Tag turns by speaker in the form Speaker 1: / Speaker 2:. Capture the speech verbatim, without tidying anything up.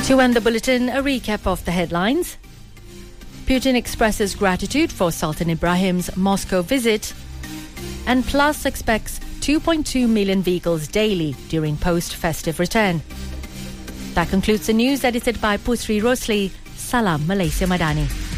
Speaker 1: To end the bulletin, a recap of the headlines. Putin expresses gratitude for Sultan Ibrahim's Moscow visit. And Plus expects two point two million vehicles daily during post-festive return. That concludes the news edited by Putri Rosli. Salam Malaysia Madani.